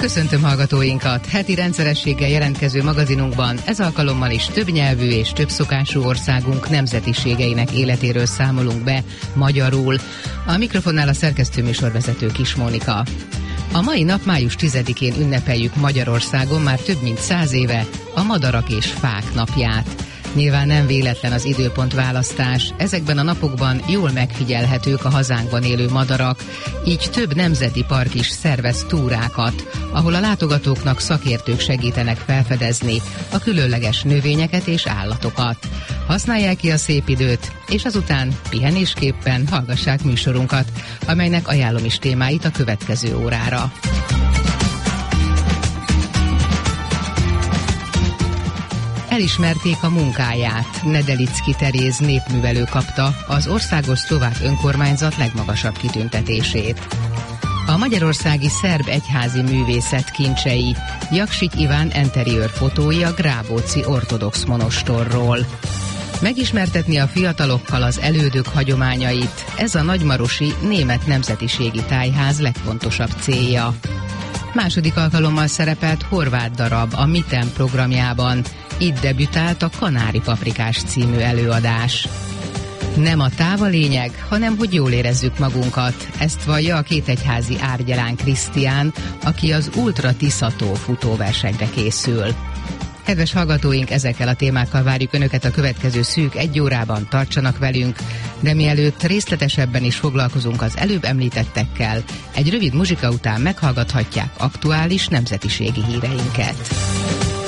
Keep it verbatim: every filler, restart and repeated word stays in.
Köszöntöm hallgatóinkat! Heti rendszerességgel jelentkező magazinunkban ez alkalommal is többnyelvű és többszokású országunk nemzetiségeinek életéről számolunk be magyarul. A mikrofonnál a szerkesztő műsorvezető Kis Mónika. A mai nap május tizedikén ünnepeljük Magyarországon már több mint száz éve a Madarak és Fák napját. Nyilván nem véletlen az időpontválasztás, ezekben a napokban jól megfigyelhetők a hazánkban élő madarak, így több nemzeti park is szervez túrákat, ahol a látogatóknak szakértők segítenek felfedezni a különleges növényeket és állatokat. Használják ki a szép időt, és azután pihenésképpen hallgassák műsorunkat, amelynek ajánlom is témáit a következő órára. Elismerték a munkáját. Nedelicki Teréz népművelő kapta az Országos Szlovák Önkormányzat legmagasabb kitüntetését. A magyarországi szerb egyházi művészet kincsei, Jaksik Iván interiőr fotói a Grábóci ortodox monostorról. Megismertetni a fiatalokkal az elődök hagyományait, ez a nagymarosi német nemzetiségi tájház legfontosabb célja. Második alkalommal szerepelt horvát darab a Miten programjában, itt debütált a Kanári Paprikás című előadás. Nem a táv a lényeg, hanem hogy jól érezzük magunkat. Ezt vallja a kétegyházi Árgyalán Krisztián, aki az Ultra Tiszató futóversenyre készül. Kedves hallgatóink, ezekkel a témákkal várjuk Önöket a következő szűk egy órában, tartsanak velünk, de mielőtt részletesebben is foglalkozunk az előbb említettekkel, egy rövid muzsika után meghallgathatják aktuális nemzetiségi híreinket.